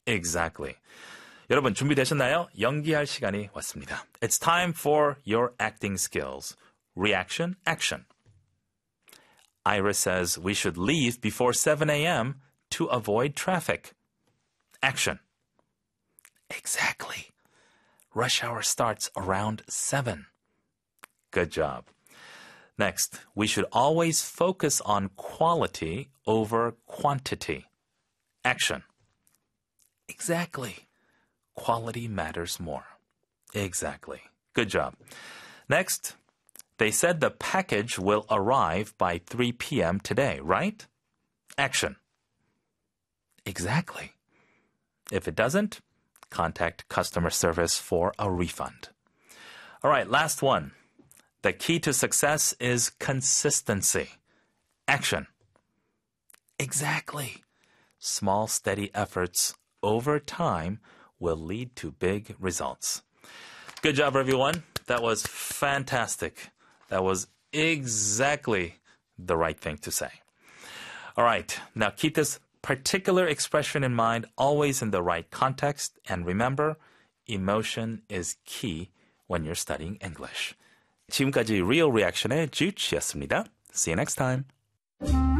Exactly. 여러분 준비되셨나요? 연기할 시간이 왔습니다. It's time for your acting skills. Reaction, action. Iris says we should leave before 7 a.m. to avoid traffic. Action. Exactly. Rush hour starts around 7. Good job. Next, we should always focus on quality over quantity. Action. Exactly. Quality matters more. Exactly. Good job. Next, they said the package will arrive by 3 p.m. today, right? Action. Exactly. If it doesn't, contact customer service for a refund. All right, last one. The key to success is consistency. Action. Exactly. Small, steady efforts over time will lead to big results. Good job, everyone. That was fantastic. That was exactly the right thing to say. All right, now keep this particular expression in mind, always in the right context. And remember, emotion is key when you're studying English. 지금까지 Real Reaction의 주치였습니다. See you next time.